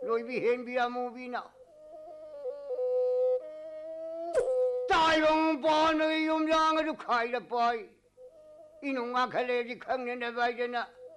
lôi bị hên bị amu bị nào đại long bao nơi yếm giang ở khai là bay inung ngã khale đi khang nên là bay chứ na